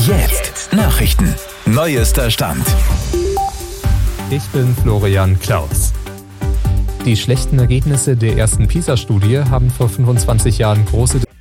Jetzt Nachrichten. Neuester Stand. Ich bin Florian Klaus. Die schlechten Ergebnisse der ersten PISA-Studie haben vor 25 Jahren große